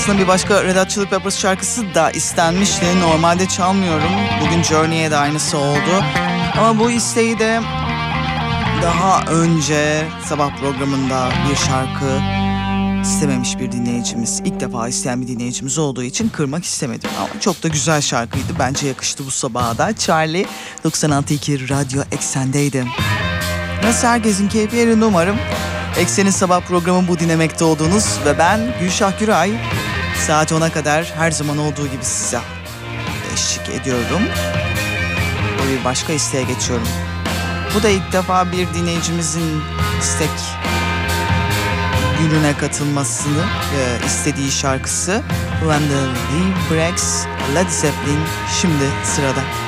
Aslında bir başka Red Hot Chili Peppers şarkısı da istenmişti. Normalde çalmıyorum. Bugün Journey'e de aynısı oldu. Ama bu isteği de daha önce sabah programında bir şarkı istememiş bir dinleyicimiz, ilk defa isteyen bir dinleyicimiz olduğu için kırmak istemedim. Ama çok da güzel şarkıydı. Bence yakıştı bu sabaha da. Charlie 96.2 Radyo Eksen'deydi. Nasıl, herkesin keyfi yerinde umarım. Eksen'in sabah programı bu, dinlemekte olduğunuz ve ben Gülşah Güray. Saat 10'a kadar her zaman olduğu gibi size eşlik ediyorum. Ve bir başka isteğe geçiyorum. Bu da ilk defa bir dinleyicimizin istek gününe katılmasını istediği şarkısı When the Day Breaks, Led Zeppelin şimdi sırada.